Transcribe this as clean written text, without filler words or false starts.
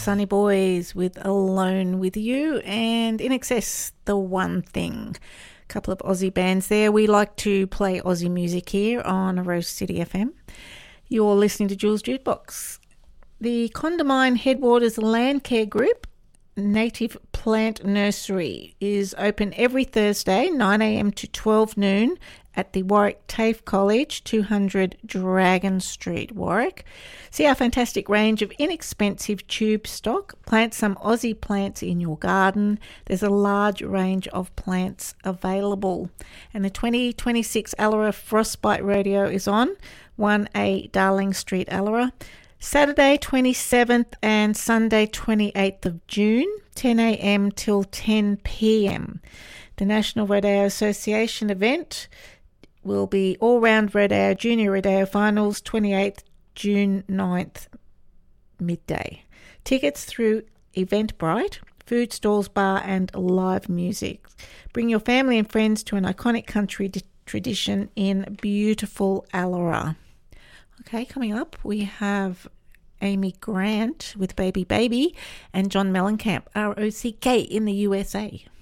Sunny Boys with Alone With You, and In Excess, The One Thing. A couple of Aussie bands there. We like to play Aussie music here on Rose City FM. You're listening to Jules Jukebox. The Condamine Headwaters Landcare Group Native Plant Nursery is open every Thursday, 9am to 12 noon at the Warwick TAFE College, 200 Dragon Street, Warwick. See our fantastic range of inexpensive tube stock. Plant some Aussie plants in your garden. There's a large range of plants available. And the 2026 Allora Frostbite Rodeo is on, 1A Darling Street, Allora. Saturday 27th and Sunday 28th of June, 10am till 10pm. The National Rodeo Association event will be all-round rodeo, junior rodeo finals, 28th June 9th, midday. Tickets through Eventbrite, food stalls, bar and live music. Bring your family and friends to an iconic country tradition in beautiful Allora. Okay, coming up we have Amy Grant with Baby Baby and John Mellencamp, ROCK in the USA.